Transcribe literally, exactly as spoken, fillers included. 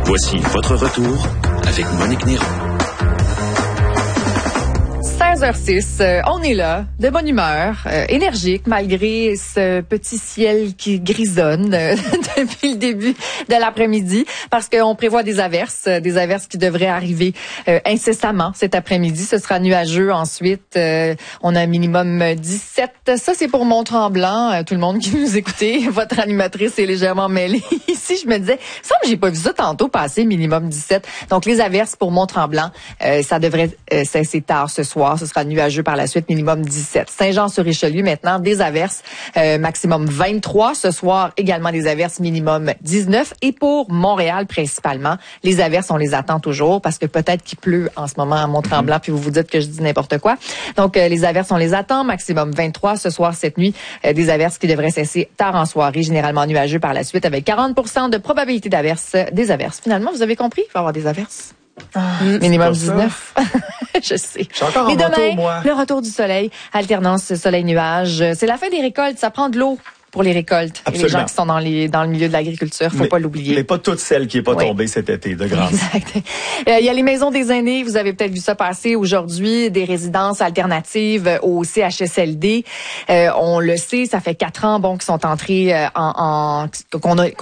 Voici votre retour avec Monique Néron. seize heures six, euh, on est là, de bonne humeur, euh, énergique, malgré ce petit ciel qui grisonne euh, depuis le début de l'après-midi, parce qu'on prévoit des averses, euh, des averses qui devraient arriver euh, incessamment cet après-midi. Ce sera nuageux ensuite. Euh, on a un minimum dix-sept. Ça, c'est pour Mont-Tremblant. Euh, tout le monde qui nous écoutait, votre animatrice est légèrement mêlée. Ici, je me disais, ça, j'ai pas vu ça tantôt passer, minimum dix-sept. Donc, les averses pour Mont-Tremblant, euh, ça devrait euh, cesser tard ce soir. Ce sera nuageux par la suite, minimum dix-sept. Saint-Jean-sur-Richelieu, maintenant, des averses, euh, maximum vingt-trois. Ce soir, également des averses, minimum dix-neuf. Et pour Montréal, principalement, les averses, on les attend toujours parce que peut-être qu'il pleut en ce moment à Mont-Tremblant, puis vous vous dites que je dis n'importe quoi. Donc, euh, les averses, on les attend, maximum vingt-trois. Ce soir, cette nuit, euh, des averses qui devraient cesser tard en soirée, généralement nuageux par la suite, avec quarante pour cent de probabilité d'averses, des averses. Finalement, vous avez compris, il va y avoir des averses. Ah, minimum dix-neuf. Je sais. Je suis encore en Et demain, moto, moi. le retour du soleil, alternance soleil-nuage. C'est la fin des récoltes, ça prend de l'eau pour les récoltes. Absolument. Et les gens qui sont dans les dans le milieu de l'agriculture, faut mais, pas l'oublier. Mais pas toutes celles qui n'est pas oui. tombée cet été, de grâce. Exact. Il euh, y a les maisons des aînés, vous avez peut-être vu ça passer aujourd'hui, des résidences alternatives au C H S L D. Euh, on le sait, ça fait quatre ans bon qu'ils sont entrés euh, en, en qu'on a